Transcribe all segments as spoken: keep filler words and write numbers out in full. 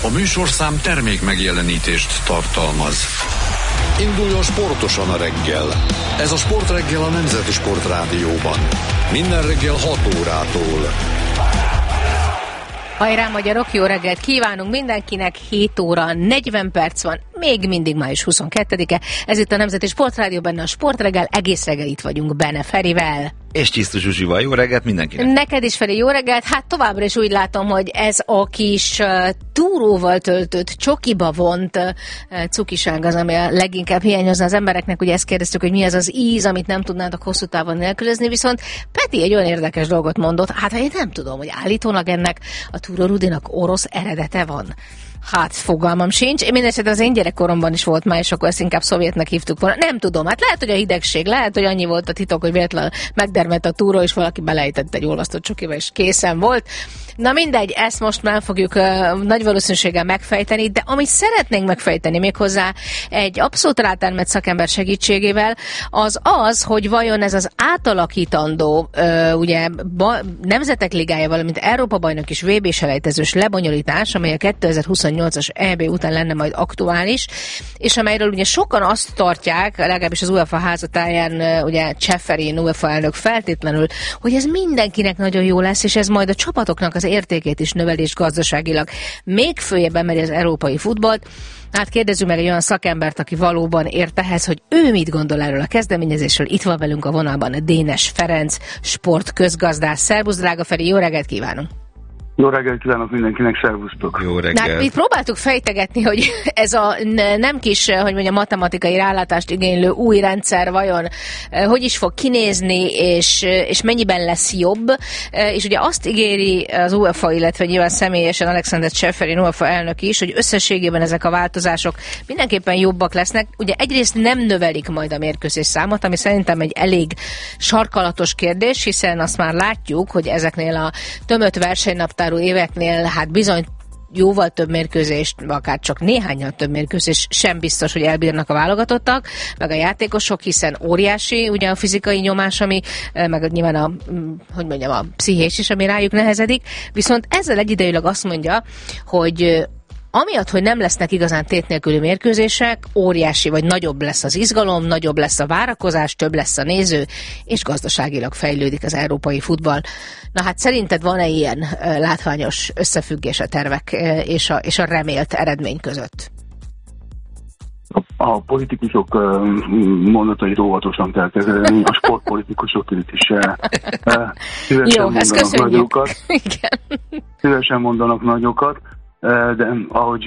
A műsorszám termék megjelenítést tartalmaz. Induljon sportosan a reggel. Ez a Sportreggel a Nemzeti Sportrádióban. Minden reggel hat órától. Hajrá magyarok, jó reggelt kívánunk mindenkinek, hét óra negyven perc van, még mindig május huszonkettedike. Ez itt a Nemzeti Sportrádió, benne a Sportreggel, egész reggel itt vagyunk Bene Ferivel. És Csisztus Zsuzsival. Jó reggelt mindenkinek! Neked is, Feri, jó reggelt! Hát továbbra is úgy látom, hogy ez a kis uh, túróval töltött, csokiba vont uh, cukiság az, ami a leginkább hiányozna az embereknek. Ugye ezt kérdeztük, hogy mi az az íz, amit nem tudnátok hosszú távon nélkülözni, viszont Peti egy olyan érdekes dolgot mondott, hát én nem tudom, hogy állítólag ennek a túró rudinak orosz eredete van. Hát fogalmam sincs. Én mindesetre az én gyerekkoromban is volt már, és akkor ezt inkább szovjetnek hívtuk volna. Nem tudom, hát lehet, hogy a hidegség, lehet, hogy annyi volt a titok, hogy véletlenül megdermedt a túró, és valaki belejtett egy olvasztott csokiba, és készen volt. Na mindegy, ezt most már fogjuk uh, nagy valószínűséggel megfejteni, de amit szeretnénk megfejteni méghozzá egy abszolút rátermett szakember segítségével, az az, hogy vajon ez az átalakítandó uh, ugye ba, Nemzetek Ligája, valamint Európa-bajnok és vé bé-selejtezős lebonyolítás, amely a kétezer-huszonnyolcas é bé után lenne majd aktuális, és amelyről ugye sokan azt tartják, legalábbis az UEFA házatáján uh, ugye Ceferin UEFA elnök feltétlenül, hogy ez mindenkinek nagyon jó lesz, és ez majd a csapatoknak az értékét is növelés gazdaságilag. Még följebb emeli az európai futballt. Hát kérdezzük meg egy olyan szakembert, aki valóban ért ehhez, hogy ő mit gondol erről a kezdeményezésről. Itt van velünk a vonalban a Dénes Ferenc, sportközgazdász. Szervusz, drága Feri, jó reggelt kívánunk! Jó reggelt kívánok mindenkinek, szervusztok! Jó reggelt! Hát mi próbáltuk fejtegetni, hogy ez a nem kis, hogy mondjam, matematikai rálátást igénylő új rendszer vajon hogy is fog kinézni, és, és mennyiben lesz jobb. És ugye azt ígéri az UEFA, illetve nyilván személyesen Alexander Ceferin UEFA elnök is, hogy összességében ezek a változások mindenképpen jobbak lesznek. Ugye egyrészt nem növelik majd a mérkőzés számot, ami szerintem egy elég sarkalatos kérdés, hiszen azt már látjuk, hogy ezeknél a tömött versenynaptár éveknél hát bizony jóval több mérkőzést, akár csak néhányan több mérkőzést sem biztos, hogy elbírnak a válogatottak, meg a játékosok, hiszen óriási ugye a fizikai nyomás, ami, meg nyilván a, hogy mondjam, a pszichés is, ami rájuk nehezedik. Viszont ezzel egyidejűleg azt mondja, hogy amiatt, hogy nem lesznek igazán tét nélküli mérkőzések, óriási vagy nagyobb lesz az izgalom, nagyobb lesz a várakozás, több lesz a néző, és gazdaságilag fejlődik az európai futball. Na hát szerinted van-e ilyen uh, látványos összefüggés a tervek uh, és, a, és a remélt eredmény között? A, a politikusok uh, mondatait óvatosan kell kezelni, a sportpolitikusok itt is uh, uh, szívesen Jó, ezt mondanak nagyokat. Igen. Szívesen mondanak nagyokat. De ahogy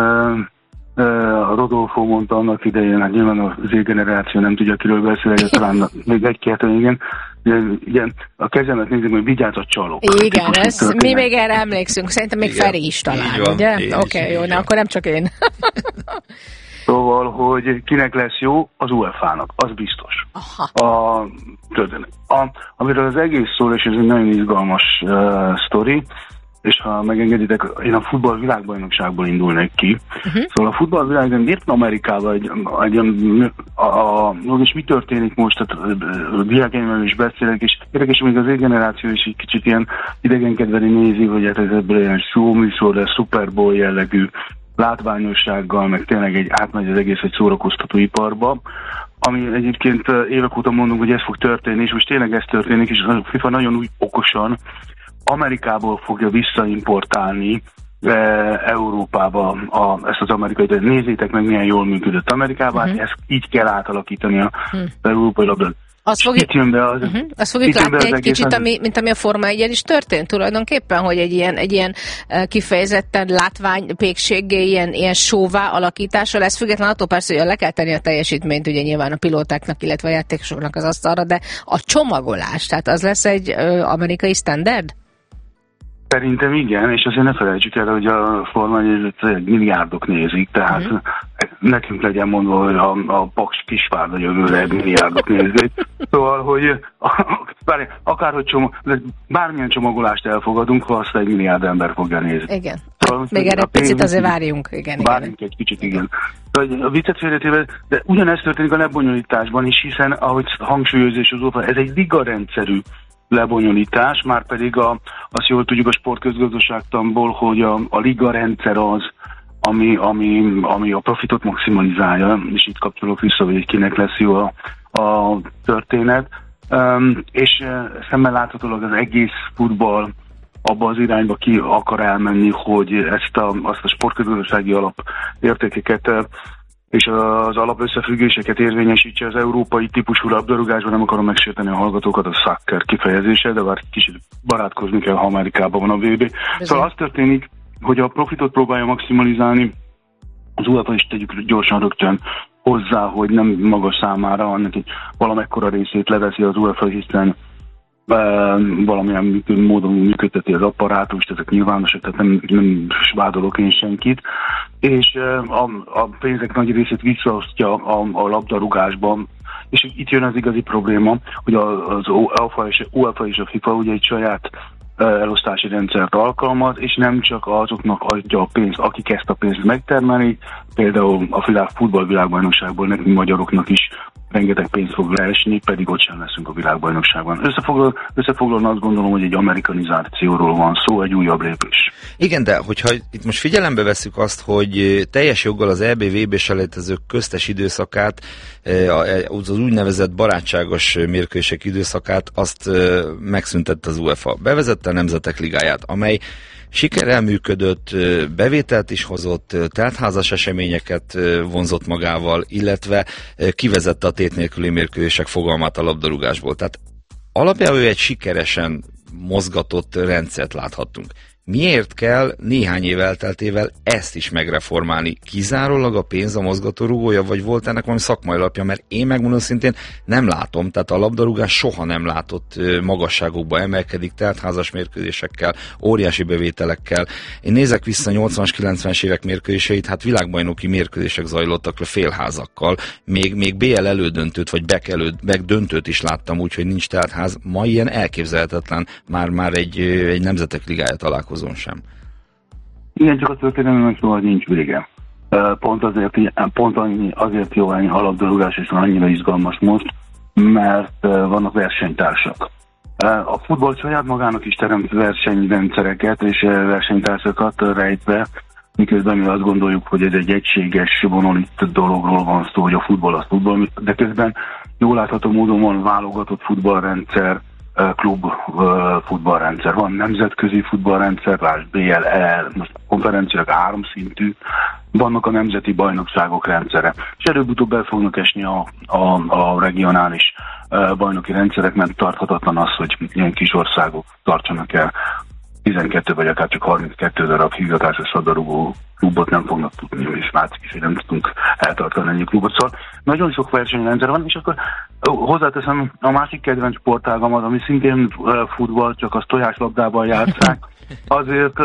Rodolfo mondta annak idején, hát nyilván az Z-generáció nem tudja, kiről beszélni, talán még egy-két, igen, igen, a kezemet nézzük, hogy vigyázz a csalók. Igen, ez, mi még erre emlékszünk, szerintem még igen. Feri is talán, van, ugye? Oké, okay, jó, na akkor nem csak én. Szóval, hogy kinek lesz jó, az UEFA-nak, az biztos. Aha. A, a, amiről az egész szól, és ez egy nagyon izgalmas uh, sztori, és ha megengeditek, én a futball világbajnokságból indulnék ki. Uh-huh. Szóval a futball világban miért Amerikában egy, egy a, a, a, és mi történik most, tehát a diákjaimmel is beszélek, és érdekes, még az én generáció is egy kicsit ilyen idegenkedveni nézi, hogy hát ez ebből ilyen showműsor, de Super Bowl jellegű látványossággal, meg tényleg egy átmegy az egész egy szórakoztató iparba, ami egyébként évek óta mondunk, hogy ez fog történni, és most tényleg ez történik, és a FIFA nagyon úgy okosan Amerikából fogja visszaimportálni e, Európába a, ezt az amerikai, de nézzétek meg, milyen jól működött Amerikában, uh-huh. ezt így kell átalakítani az uh-huh. európai labdát. Azt fogjuk, az, uh-huh. azt fogjuk látni egy kicsit, ami, mint ami a Forma egyen is történt tulajdonképpen, hogy egy ilyen, egy ilyen kifejezetten látványpékséggé, ilyen, ilyen showvá alakítása lesz, független attól persze, hogy le kell tenni a teljesítményt, ugye nyilván a pilótáknak, illetve a játékosoknak az asztalra, de a csomagolás, tehát az lesz egy ö, amerikai standard? Szerintem igen, és azért ne felejtsük el, hogy a Forma egy milliárdok nézik, tehát uh-huh. nekünk legyen mondva, hogy a, a Paks Kisvárda jövőre egy milliárdok nézik. Szóval, hogy bár, akárhogy csomag, bármilyen csomagolást elfogadunk, ha azt egy milliárd ember fogja nézni. Igen. Szóval, még erre picit azért várjunk. Igen, várjunk igen. egy kicsit, igen. A viccet félretéve, de ugyanezt történik a lebonyolításban is, hiszen, ahogy hangsúlyozás az óta, ez egy ligarendszerű lebonyolítás, már pedig a, azt jól tudjuk a sportközgazdaságtanból, hogy a, a liga rendszer az, ami, ami, ami a profitot maximalizálja, és itt kapcsolok vissza, hogy kinek lesz jó a, a történet. Um, és uh, szemmel láthatólag az egész futball abba az irányba ki akar elmenni, hogy ezt a, azt a sportközösségi alapértékeket uh, és az alapösszefüggéseket érvényesítse az európai típusú labdarúgásban. Nem akarom megsérteni a hallgatókat, a soccer kifejezése, de már kicsit barátkozni kell, ha Amerikában van a vé bé. Szóval az történik, hogy a profitot próbálja maximalizálni, az UEFA is tegyük gyorsan rögtön hozzá, hogy nem maga számára, annak hogy valamekkora részét leveszi az UEFA, hiszen e, valamilyen módon működteti az apparátust, ezek nyilvánosak, tehát nem, nem vádolok én senkit, és e, a, a pénzek nagy részét visszaosztja a, a labdarúgásban, és itt jön az igazi probléma, hogy az UEFA és, UEFA és a FIFA ugye egy saját elosztási rendszert alkalmaz, és nem csak azoknak adja a pénzt, akik ezt a pénzt megtermelik, például a világ, futballvilágbajnokságból nekünk magyaroknak is rengeteg pénzt fog leesni, pedig ott sem leszünk a világbajnokságban. Összefoglalóan összefoglalóan azt gondolom, hogy egy amerikanizációról van szó, egy újabb lépés. Igen, de hogyha itt most figyelembe vesszük azt, hogy teljes joggal az é bé vé bé selejtezők köztes időszakát, az úgynevezett barátságos mérkőzések időszakát, azt megszüntette az UEFA. Bevezette a Nemzetek Ligáját, amely sikerrel működött, bevételt is hozott, teltházas eseményeket vonzott magával, illetve kivezette a tét nélküli mérkőzések fogalmát a labdarúgásból. Tehát alapjában egy sikeresen mozgatott rendszert láthattunk. Miért kell néhány év elteltével ezt is megreformálni? Kizárólag a pénz a mozgatórugója, vagy volt ennek valami szakmai alapja? Mert én megmondom szintén nem látom, tehát a labdarúgás soha nem látott magasságokba emelkedik, teltházas mérkőzésekkel, óriási bevételekkel. Én nézek vissza nyolcvanas, kilencvenes évek mérkőzéseit, hát világbajnoki mérkőzések zajlottak le félházakkal, még, még bé el elődöntőt, vagy bé e ká előd, döntőt is láttam, úgyhogy nincs teltház. Ma ilyen elképzelhetetlen, már, már egy, egy Nemzetek Ligája találkozó sem. Igen, csak a történelemnek soha nincs vége. Pont azért, pont azért jó a labdarúgás, és annyira izgalmas most, mert vannak versenytársak. A futball saját magának is teremt versenyrendszereket és versenytársakat rejtve, miközben mi azt gondoljuk, hogy ez egy egységes, monolit dologról van szó, hogy a futball az futball, de közben jól látható módon van válogatott futballrendszer, klub futballrendszer, van nemzetközi futballrendszer, lásd bé el, el, most a konferenciák háromszintű, vannak a nemzeti bajnokságok rendszere, és előbb-utóbb el fognak esni a, a, a regionális bajnoki rendszerek, mert tarthatatlan az, hogy ilyen kis országok tartsanak el tizenkettő vagy akár csak harminckettő darab hivatásos labdarúgó klubot nem fognak tudni, és látszik is, hogy nem tudunk eltartani ennyi klubot. Szóval nagyon sok versenyrendszer van, és akkor hozzáteszem a másik kedvenc sportágamat, ami szintén futball, csak az tojáslabdában játsszák. Azért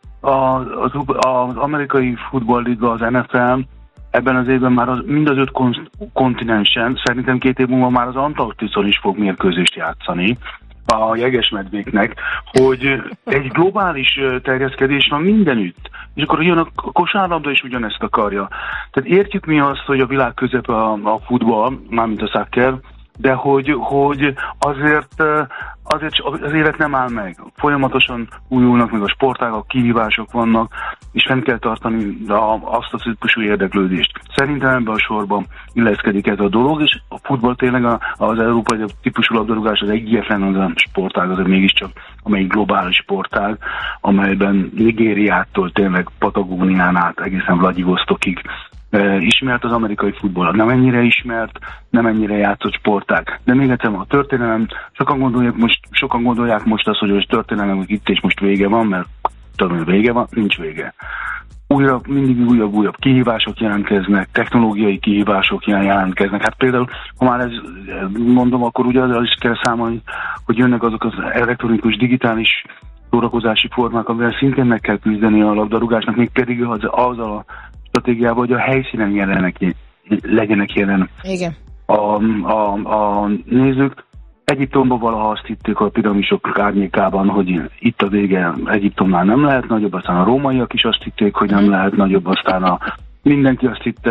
az, az, az amerikai futballliga, az en ef el ebben az évben már az, mind az öt kontinensen, szerintem két év múlva már az Antarktiszon is fog mérkőzést játszani a jegesmedvéknek, hogy egy globális terjeszkedés van mindenütt. És akkor jön a kosárlabda is ugyanezt akarja. Tehát értjük mi azt, hogy a világ közepe a, a futball, mármint a soccer, de hogy, hogy azért, azért az élet nem áll meg. Folyamatosan újulnak meg a sportágak, kihívások vannak, és fenn kell tartani azt a típusú érdeklődést. Szerintem ebben a sorban illeszkedik ez a dolog, és a futball tényleg az európai típusú labdarúgás az egyetlen az a sportág, az mégiscsak, amelyik globális sportág, amelyben Nigériától tényleg Patagónián át egészen Vladivostokig ismert az amerikai futball. Nem ennyire ismert, nem ennyire játszott sportág. De még egyszer, a történelem, sokan gondolják most, sokan gondolják most azt, hogy a történelem itt és most vége van, mert tudom, hogy vége van, nincs vége. Újra, mindig újabb, újabb kihívások jelentkeznek, technológiai kihívások jelentkeznek. Hát például, ha már ez mondom, akkor ugye az is kell számolni, hogy jönnek azok az elektronikus, digitális szórakozási formák, amivel szintén meg kell küzdeni a labdarúgásnak, még pedig az, az a stratégiában, hogy a helyszínen jelenek, legyenek jelen Igen. A, a, a nézők. Egyiptomban valaha azt hitték a piramisok árnyékában, hogy itt a vége, Egyiptomnál nem lehet nagyobb, aztán a rómaiak is azt hitték, hogy nem lehet nagyobb, aztán a, mindenki azt hitte,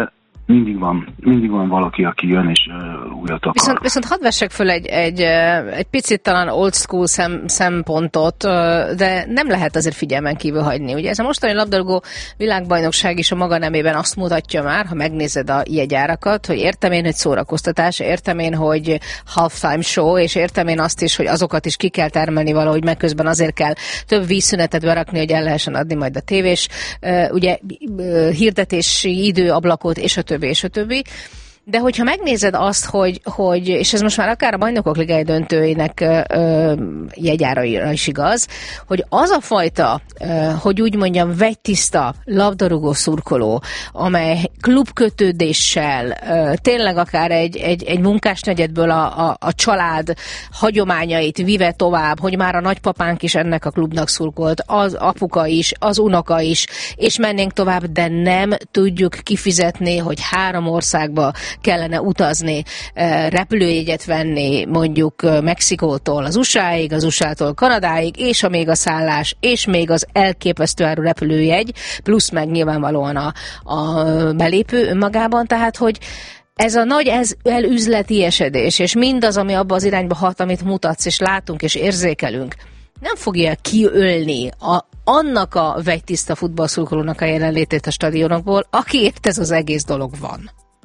mindig van, mindig van valaki, aki jön és uh, újat akar. Viszont, viszont hadd vessek föl egy, egy, egy picit talán old school szem, szempontot, de nem lehet azért figyelmen kívül hagyni. Ugye ez a mostani labdarúgó világbajnokság is a maga nemében azt mutatja már, ha megnézed a jegyárakat, hogy értem én, hogy szórakoztatás, értem én, hogy halftime show, és értem én azt is, hogy azokat is ki kell termelni valahogy, meg közben azért kell több vízszünetet berakni, hogy el lehessen adni majd a tévés, ugye hirdetési időablakot, és a többi, és a többi. De hogyha megnézed azt, hogy, hogy és ez most már akár a Bajnokok Ligája döntőinek ö, jegyáraira is igaz, hogy az a fajta, ö, hogy úgy mondjam, vegytiszta labdarúgó szurkoló, amely klubkötődéssel, ö, tényleg akár egy, egy, egy munkásnegyedből a, a, a család hagyományait vive tovább, hogy már a nagypapánk is ennek a klubnak szurkolt, az apuka is, az unoka is, és mennénk tovább, de nem tudjuk kifizetni, hogy három országba kellene utazni, repülőjegyet venni mondjuk Mexikótól az u es á-ig, az u es á-tól Kanadáig, és a még a szállás, és még az elképesztő áru repülőjegy, plusz meg nyilvánvalóan a, a belépő önmagában, tehát hogy ez a nagy ez elüzleti esedés, és mindaz, ami abba az irányba hat, amit mutatsz, és látunk, és érzékelünk, nem fogja kiölni a, annak a vegytiszta futballszurkolónak a jelenlétét a stadionokból, akiért ez az egész dolog van.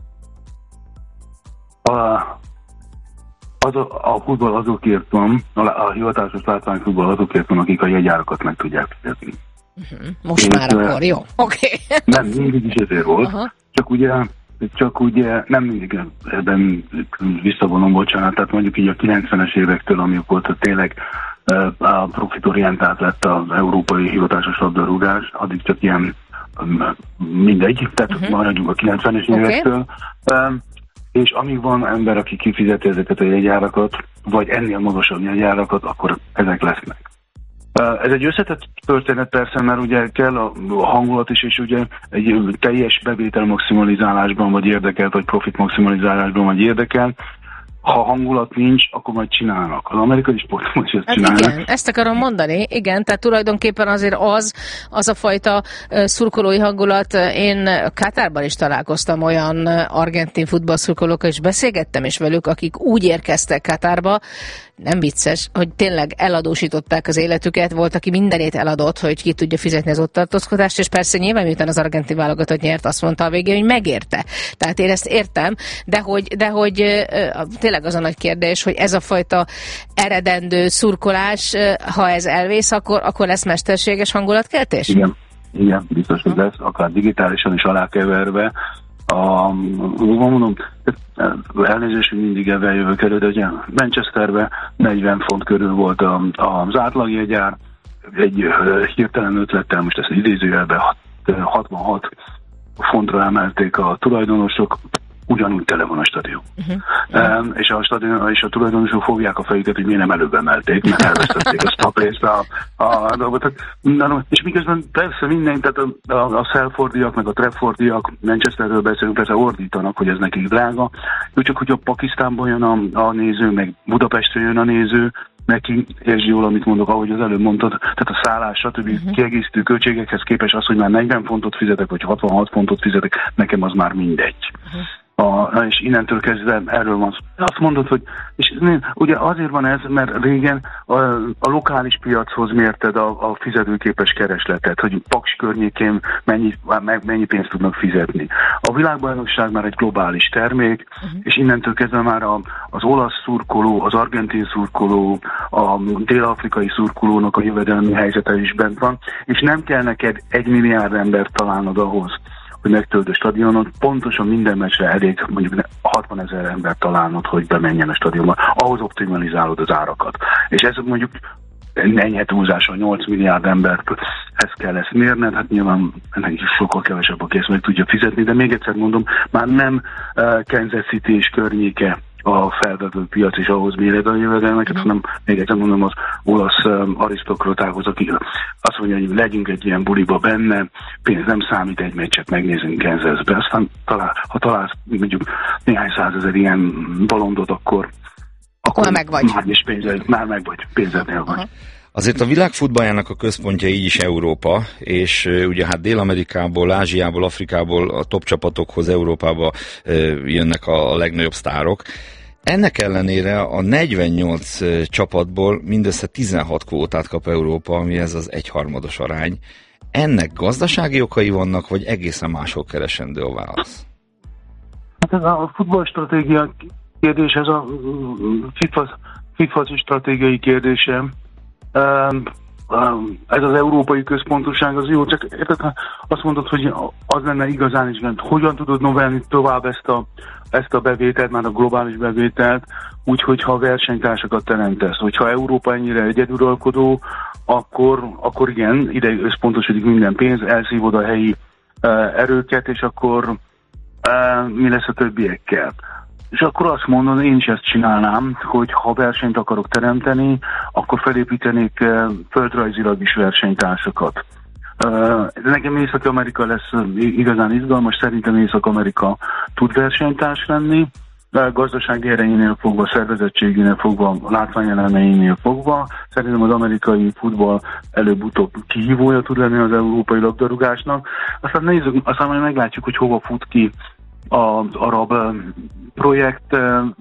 A, az a, a futball azokért van, a, a hivatásos látványfutball azokért van, akik a jegyárakat meg tudják fizetni. Uh-huh. Most és már akkor, jó, oké. Okay. Nem, mindig is ezért volt, uh-huh. csak ugye, csak ugye nem mindig ebben visszavonom, bocsánat, tehát mondjuk így a kilencvenes évektől, amikor tényleg a profitorientált lett az európai hivatásos labdarúgás, addig csak ilyen mindegy, tehát uh-huh. maradjunk a kilencvenes okay. évektől. Um, és amíg van ember, aki kifizeti ezeket a jegyárakat, vagy ennél magasabb jegyárakat, akkor ezek lesznek. Ez egy összetett történet persze, mert ugye kell a hangulat is, és ugye egy teljes bevétel maximalizálásban vagy érdekel, vagy profit maximalizálásban vagy érdekel. Ha hangulat nincs, akkor majd csinálnak. Az amerikai sportban is ezt hát csinálnak. Igen, ezt akarom mondani, igen, tehát tulajdonképpen azért az, az a fajta uh, szurkolói hangulat, én Katárban is találkoztam olyan argentin futballszurkolókkal, és beszélgettem is velük, akik úgy érkeztek Katárba, nem vicces, hogy tényleg eladósították az életüket, volt, aki mindenét eladott, hogy ki tudja fizetni az ott tartózkodást, és persze nyilván miután az argentin válogatott nyert, azt mondta a végén, hogy megérte. Tehát én ezt értem, de hogy, de hogy tényleg az a nagy kérdés, hogy ez a fajta eredendő szurkolás, ha ez elvész, akkor, akkor lesz mesterséges hangulatkeltés? Igen, igen, biztos, hogy lesz, akár digitálisan is alákeverve. A, mondom, elnézést, hogy mindig ebben jövök elő, de ugye Manchesterben negyven font körül volt a, az átlagjegyár, egy hirtelen ötlettel, most ezt idézőjelben hatvanhat fontra emelték a tulajdonosok, ugyanúgy tele van a stadion. Uh-huh. Um, és, a stadion, és a tulajdonosok fogják a fejüket, hogy miért nem előbb emelték, mert elvesztették a stop részt a, a dolgot. És miközben persze minden, tehát a, a, a Salfordiak, meg a Trafforddiak, Manchesterről beszélünk, persze ordítanak, hogy ez nekik drága. Úgy csak, hogy a Pakisztánból jön a, a néző, meg Budapestről jön a néző, neki, és jól, amit mondok, ahogy az előbb mondtad, tehát a szállás, stb. Uh-huh. kiegészítő költségekhez képest az, hogy már negyven fontot fizetek, vagy hatvanhat fontot fizetek, nekem az már mindegy. Uh-huh. A, és innentől kezdve erről van szó. Azt mondod, hogy és ugye azért van ez, mert régen a, a lokális piachoz mérted a, a fizetőképes keresletet, hogy Paks környékén mennyi, mennyi pénzt tudnak fizetni. A világbajnokság már egy globális termék, uh-huh. és innentől kezdve már a, az olasz szurkoló, az argentin szurkoló, a dél-afrikai szurkolónak a jövedelmi helyzete is bent van, és nem kell neked egy milliárd embert találnod ahhoz, hogy megtöld a stadionot, pontosan minden meccsre elég mondjuk hatvanezer ember találnod, hogy bemenjen a stadionba. Ahhoz optimalizálod az árakat. És ez mondjuk enyhe túlzással nyolc milliárd emberhez kell ezt mérned, hát nyilván ennek is sokkal kevesebb, aki ezt meg tudja fizetni, de még egyszer mondom, már nem uh, Kansas City és környéke a felvevő piac is ahhoz méred a jövedelmeket, mm. hanem még egyszer mondom az olasz um, arisztokratához, aki azt mondja, hogy legyünk egy ilyen buliba benne, pénz nem számít, egy meccset megnézünk Kansasbe, aztán talál, ha találsz mondjuk néhány százezer ilyen balondot, akkor akkor már meg vagy. Már, is pénzed, már meg vagy, pénzednél vagy. A Azért a világ futballjának a központja így is Európa, és ugye hát Dél-Amerikából, Ázsiából, Afrikából a top csapatokhoz Európába jönnek a legnagyobb sztárok. Ennek ellenére a negyvennyolc csapatból mindössze tizenhat kvótát kap Európa, ami ez az egyharmados arány. Ennek gazdasági okai vannak, vagy egészen máshol keresendő a válasz? Hát ez a futballstratégia kérdés, ez a FIFA, FIFA stratégiai kérdése. Ez az európai központoság az jó, csak érted, azt mondod, hogy az lenne igazán is, hogyan tudod növelni tovább ezt a, ezt a bevételt, már a globális bevételt, úgyhogy ha versenytársakat teremtesz. Hogyha Európa ennyire egyeduralkodó, akkor, akkor igen, ide összpontosodik minden pénz, elszívod a helyi uh, erőket, és akkor uh, mi lesz a többiekkel. És akkor azt mondom, én is ezt csinálnám, hogy ha versenyt akarok teremteni, akkor felépítenék uh, földrajzilag is versenytársakat. Uh, nekem Észak-Amerika lesz igazán izgalmas, szerintem Észak-Amerika tud versenytárs lenni, gazdasági erejénél fogva, szervezettségénél fogva, látványelemeinél fogva. Szerintem az amerikai futball előbb-utóbb kihívója tud lenni az európai labdarúgásnak. Aztán nézzük, aztán majd meglátjuk, hogy hova fut ki az arab projekt,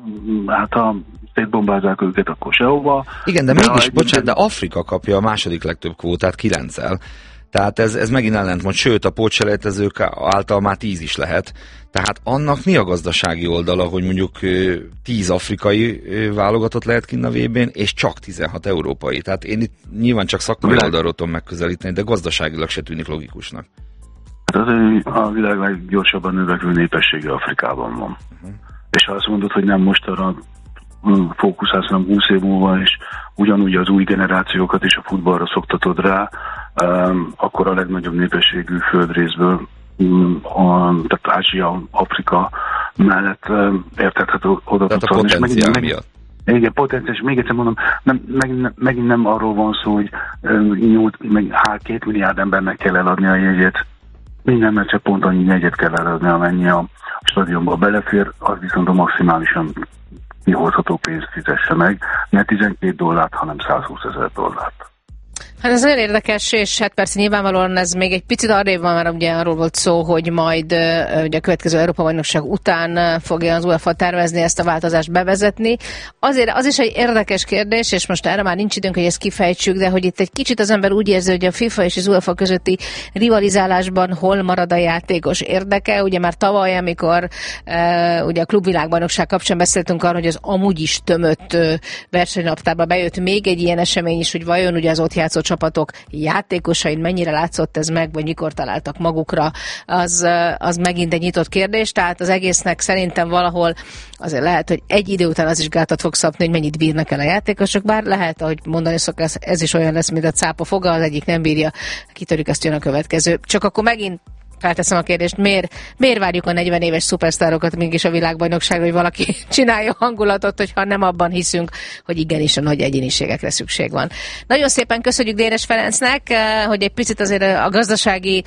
hát ha szétbombázzák őket, akkor sehova. Igen, de, de mégis, egy... bocsánat, de Afrika kapja a második legtöbb kvótát, kilenccel. Tehát ez, ez megint ellentmond, sőt a pótselejtezők által már tíz is lehet. Tehát annak mi a gazdasági oldala, hogy mondjuk tíz afrikai válogatott lehet kinn a vé bén, és csak tizenhat európai. Tehát én itt nyilván csak szakmai oldalról tudom megközelíteni, de gazdaságilag se tűnik logikusnak. Hát az a világ leggyorsabban növekvő népessége Afrikában van. Uh-huh. És ha azt mondod, hogy nem most arra fókuszálsz, hanem húsz év múlva, és ugyanúgy az új generációkat is a futballra szoktatod rá, um, akkor a legnagyobb népességű földrészből, um, a, tehát Ázsia, Afrika mellett um, értethető oda tudsz. Tehát a potenciál meg, miatt. Igen, potenciális, még egyszer mondom, nem, megint, megint nem arról van szó, hogy um, meg két milliárd embernek kell eladni a jegyet. Minden meccse pont annyi jegyet kell eladni, amennyi a stadionba belefér, az viszont a maximálisan kihozható pénzt fizesse meg, ne tizenkét dollárt, hanem százhúszezer dollárt. Hát ez nagyon érdekes, és hát persze nyilvánvalóan ez még egy picit arrébb van, mert ugye arról volt szó, hogy majd ugye a következő Európa-bajnokság után fogja az UEFA tervezni ezt a változást bevezetni. Azért az is egy érdekes kérdés, és most erre már nincs időnk, hogy ezt kifejtsük, de hogy itt egy kicsit az ember úgy érzi, hogy a FIFA és az UEFA közötti rivalizálásban hol marad a játékos érdeke. Ugye már tavaly, amikor uh, ugye a klubvilágbajnokság kapcsán beszéltünk arról, hogy az amúgy is tömött uh, versenynaptárba bejött még egy ilyen esemény is, hogy vajon ugye az ott játszott csapatok játékosain mennyire látszott ez meg, vagy mikor találtak magukra, az, az megint egy nyitott kérdés, tehát az egésznek szerintem valahol azért lehet, hogy egy idő után az is gátat fog szabni, hogy mennyit bírnak el a játékosok, bár lehet, ahogy mondani szokás, ez is olyan lesz, mint a cápa foga, az egyik nem bírja, kitörjük, ezt jön a következő. Csak akkor megint felteszem a kérdést, miért, miért várjuk a negyven éves szupersztárokat mégis a világbajnokságra, hogy valaki csinálja hangulatot, hogyha nem abban hiszünk, hogy igenis a nagy egyéniségekre szükség van. Nagyon szépen köszönjük Dénes Ferencnek, hogy egy picit azért a gazdasági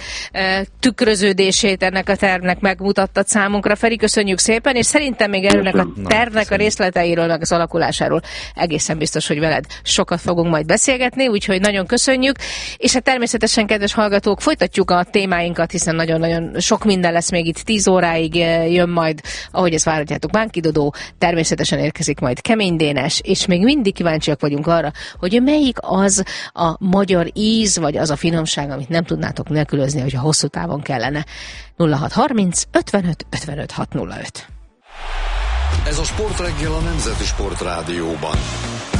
tükröződését ennek a tervnek megmutattad számunkra. Feri, köszönjük szépen, és szerintem még ennek a tervnek a részleteiről, meg az alakulásáról egészen biztos, hogy veled sokat fogunk majd beszélgetni, úgyhogy nagyon köszönjük, és hát természetesen, kedves hallgatók, folytatjuk a témáinkat, hiszen nagyon-nagyon sok minden lesz még itt, tíz óráig jön majd, ahogy ezt várhatjátok, Bánki Dodó, természetesen érkezik majd Kemény Dénes, és még mindig kíváncsiak vagyunk arra, hogy melyik az a magyar íz, vagy az a finomság, amit nem tudnátok nélkülözni, hogyha hosszú távon kellene. nulla hat harminc ötvenöt ötvenöt hat nulla öt. Ez a Sportreggel a Nemzeti Sportrádióban.